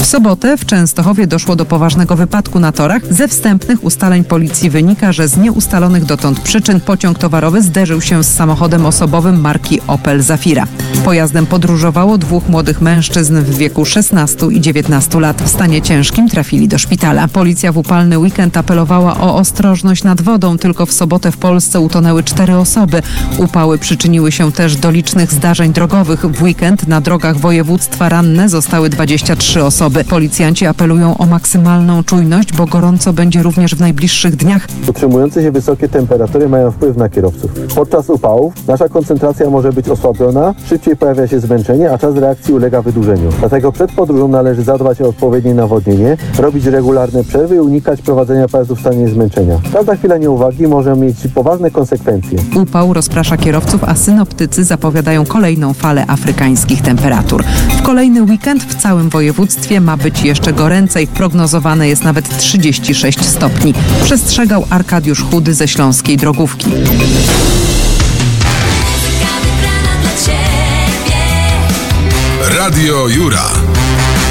sobotę w Częstochowie doszło do poważnego wypadku na torach. Ze wstępnych ustaleń policji wynika, że z nieustalonych dotąd przyczyn pociąg towarowy zderzył się z samochodem osobowym marki Opel Zafira. Pojazdem podróżowało dwóch młodych mężczyzn w wieku 16 i 19 lat. W stanie ciężkim trafili do szpitala. Policja w upalny weekend apelowała o ostrożność nad wodą. Tylko w sobotę w Polsce utonęły 4 osoby. Upały przyczyniły się też do licznych zdarzeń drogowych. W weekend na drogach województwa ranne zostały 23 osoby. Policjanci apelują o maksymalną czujność, bo gorąco będzie również w najbliższych dniach. Utrzymujące się wysokie temperatury mają wpływ na kierowców. Podczas upałów nasza koncentracja może być osłabiona, szybciej pojawia się zmęczenie, a czas reakcji ulega wydłużeniu. Dlatego przed podróżą należy zadbać o odpowiednie nawodnienie, robić regularne przerwy i unikać prowadzenia pojazdu w stanie zmęczenia. Każda chwila nieuwagi może mieć poważne konsekwencje. Upał rozprasza kierowców, a synoptycy zapowiadają kolejną falę afrykańskich temperatur. W kolejny weekend w całym województwie ma być jeszcze goręcej. Prognozowane jest nawet 36 stopni. Przestrzegał Arkadiusz Chudy ze Śląskiej Drogówki. Radio Jura.